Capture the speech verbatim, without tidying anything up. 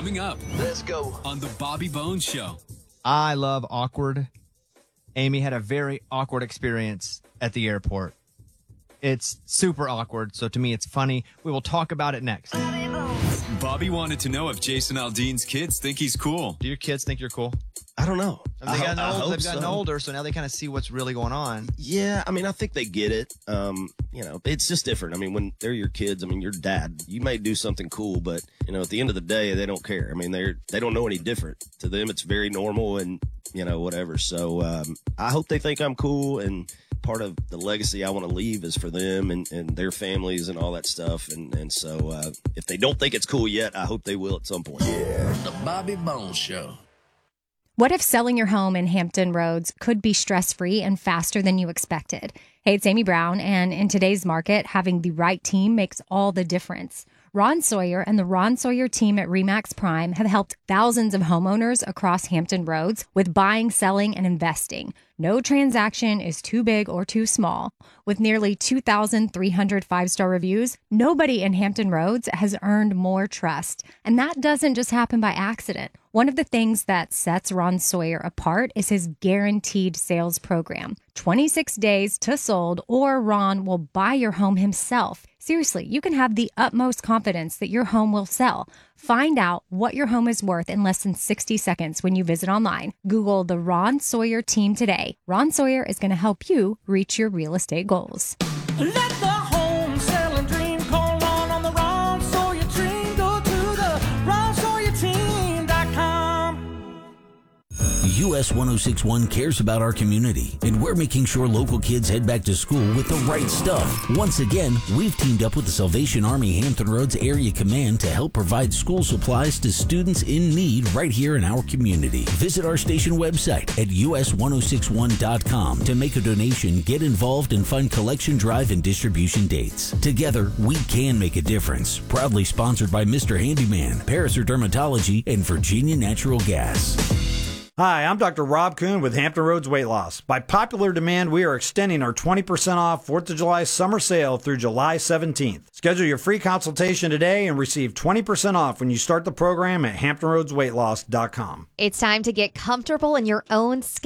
Coming up. Let's go. On the Bobby Bones Show. I love awkward. Amy had a very awkward experience at the airport. It's super awkward, so to me it's funny. We will talk about it next. Bobby wanted to know if Jason Aldean's kids think he's cool. Do your kids think you're cool? I don't know. They've I gotten, ho- I old, hope they've gotten so. older, so now they kind of see what's really going on. Yeah, I mean, I think they get it. Um, you know, it's just different. I mean, when they're your kids, I mean, your dad, you may do something cool, but, you know, at the end of the day, they don't care. I mean, they're, they don't know any different. To them, it's very normal and, you know, whatever. So um, I hope they think I'm cool, and part of the legacy I want to leave is for them and, and their families and all that stuff. And, and so uh, if they don't think it's cool yet, I hope they will at some point. Yeah. The Bobby Bones Show. What if selling your home in Hampton Roads could be stress-free and faster than you expected? Hey, it's Amy Brown, and in today's market, having the right team makes all the difference. Ron Sawyer and the Ron Sawyer team at Remax Prime have helped thousands of homeowners across Hampton Roads with buying, selling, and investing. No transaction is too big or too small. With nearly two thousand three hundred five-star reviews, nobody in Hampton Roads has earned more trust. And that doesn't just happen by accident. One of the things that sets Ron Sawyer apart is his guaranteed sales program. twenty-six days to sold, or Ron will buy your home himself. Seriously, you can have the utmost confidence that your home will sell. Find out what your home is worth in less than sixty seconds when you visit online. Google the Ron Sawyer team today. Ron Sawyer is going to help you reach your real estate goals. Let the home selling dream call on on the Ron Sawyer team. Go to the ron sawyer team dot com. U S one oh six point one cares about our community, and we're making sure local kids head back to school with the right stuff. Once again, we've teamed up with the Salvation Army Hampton Roads Area Command to help provide school supplies to students in need right here in our community. Visit our station website at U S one oh six one dot com to make a donation, get involved, and find collection drive and distribution dates. Together, we can make a difference. Proudly sponsored by Mister Handyman, Paraser Dermatology, and Virginia Natural Gas. Hi, I'm Doctor Rob Kuhn with Hampton Roads Weight Loss. By popular demand, we are extending our twenty percent off fourth of July summer sale through July seventeenth. Schedule your free consultation today and receive twenty percent off when you start the program at hampton roads weight loss dot com. It's time to get comfortable in your own skin.